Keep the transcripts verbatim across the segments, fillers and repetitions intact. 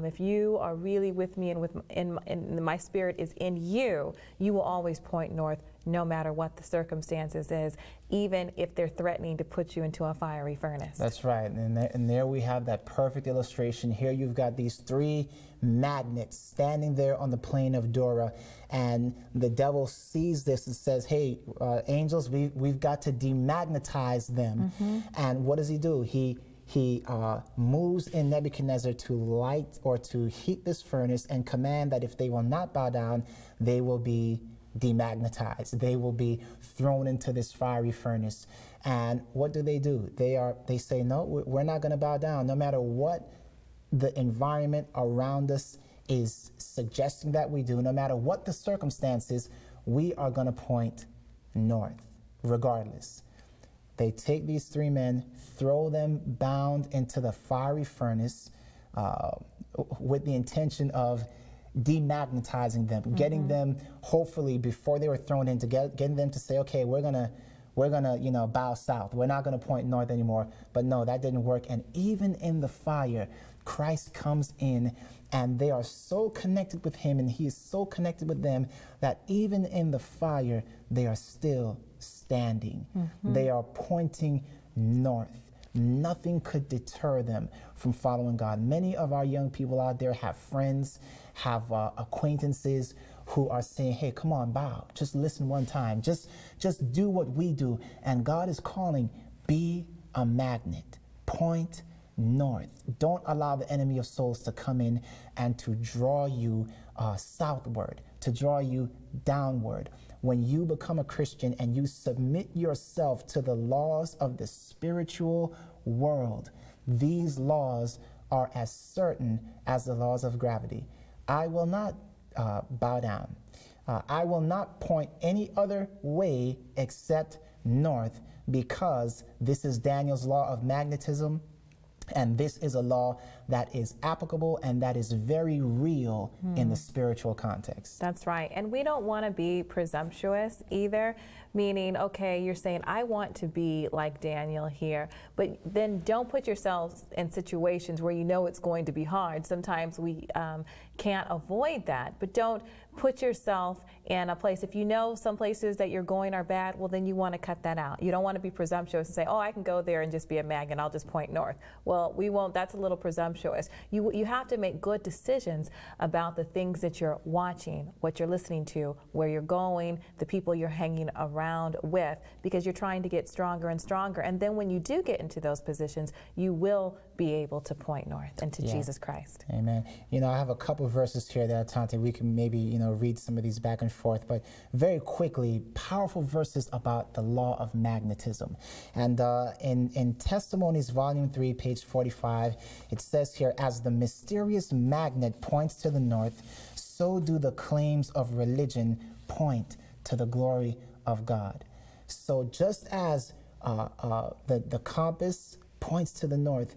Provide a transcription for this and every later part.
if you are really with me and with in, in my spirit is in you, you will always point north, no matter what the circumstances is, even if they're threatening to put you into a fiery furnace. That's right. And there, and there we have that perfect illustration. Here you've got these three magnets standing there on the plain of Dura, and the devil sees this and says, hey, uh, angels, we, we've got to demagnetize them. Mm-hmm. And what does he do? He He uh, moves in Nebuchadnezzar to light or to heat this furnace and command that if they will not bow down, they will be demagnetized. They will be thrown into this fiery furnace. And what do they do? They are. They say, no, we're not going to bow down. No matter what the environment around us is suggesting that we do, no matter what the circumstances, we are going to point north, regardless. They take these three men, throw them bound into the fiery furnace uh, with the intention of demagnetizing them, mm-hmm. getting them, hopefully, before they were thrown in, to get, getting them to say, okay, we're gonna, we're gonna, you know, bow south. We're not gonna point north anymore. But no, that didn't work. And even in the fire, Christ comes in, and they are so connected with him, and he is so connected with them, that even in the fire, they are still standing. Mm-hmm. They are pointing north. Nothing could deter them from following God. Many of our young people out there have friends, have uh, acquaintances who are saying, hey, come on, bow. Just listen one time. Just, just do what we do. And God is calling, be a magnet. Point north. Don't allow the enemy of souls to come in and to draw you uh, southward, to draw you downward. When you become a Christian and you submit yourself to the laws of the spiritual world, these laws are as certain as the laws of gravity. I will not uh, bow down. Uh, I will not point any other way except north, because this is Daniel's law of magnetism. And this is a law that is applicable and that is very real hmm. in the spiritual context. That's right. And we don't want to be presumptuous either, meaning, okay, you're saying, I want to be like Daniel here, but then don't put yourselves in situations where you know it's going to be hard. Sometimes we um, can't avoid that, but don't put yourself in a place. If you know some places that you're going are bad, well, then you want to cut that out. You don't want to be presumptuous and say, oh, I can go there and just be a magnet. I'll just point north. Well, we won't. That's a little presumptuous. You, you have to make good decisions about the things that you're watching, what you're listening to, where you're going, the people you're hanging around with, because you're trying to get stronger and stronger. And then when you do get into those positions, you will be able to point north into yeah. Jesus Christ. Amen. You know, I have a couple verses here that, Tante, we can maybe, you know, read some of these back and forth, but very quickly, powerful verses about the law of magnetism. And uh, in, in Testimonies, Volume three, page forty-five, it says here, as the mysterious magnet points to the north, so do the claims of religion point to the glory of God. So just as uh, uh, the, the compass points to the north,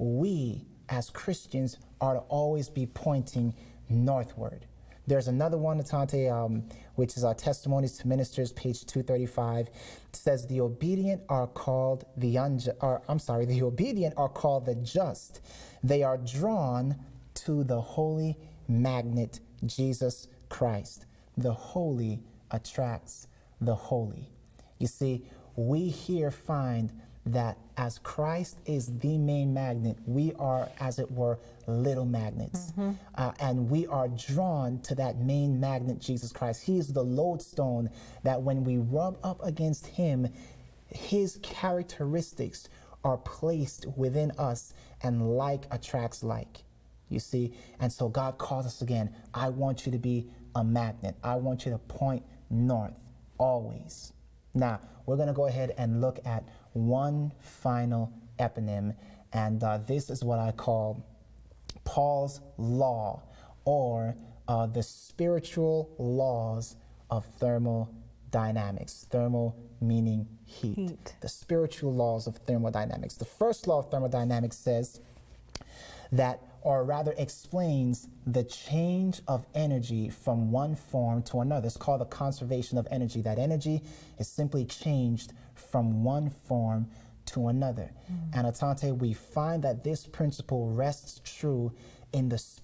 we as Christians are to always be pointing northward. There's another one, Tante, um, which is our Testimonies to Ministers, page two thirty-five. It says, the obedient are called the unjust, or I'm sorry, the obedient are called the just. They are drawn to the holy magnet, Jesus Christ. The holy attracts the holy. You see, we here find that as Christ is the main magnet, we are, as it were, little magnets. Mm-hmm. uh, and we are drawn to that main magnet, Jesus Christ. He is the lodestone that when we rub up against him, his characteristics are placed within us, and like attracts like. You see? And so God calls us again, I want you to be a magnet. I want you to point north, always. Now, we're going to go ahead and look at one final eponym, and uh, this is what I call Paul's law, or uh, the spiritual laws of thermodynamics. Thermal meaning heat. heat. The spiritual laws of thermodynamics. The first law of thermodynamics says that, or rather explains, the change of energy from one form to another. It's called the conservation of energy. That energy is simply changed from one form to another. Mm. And Atante, we find that this principle rests true in the